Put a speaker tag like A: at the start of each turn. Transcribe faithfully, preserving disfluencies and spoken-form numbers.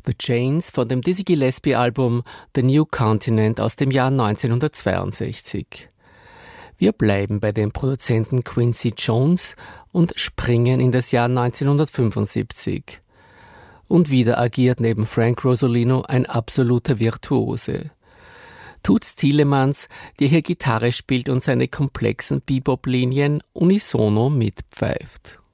A: The Chains von dem Dizzy Gillespie-Album The New Continent aus dem Jahr neunzehnhundertzweiundsechzig. Wir bleiben bei dem Produzenten Quincy Jones und springen in das Jahr neunzehnhundertfünfundsiebzig. Und wieder agiert neben Frank Rosolino ein absoluter Virtuose. Toots Thielemans, der hier Gitarre spielt und seine komplexen Bebop-Linien unisono mitpfeift.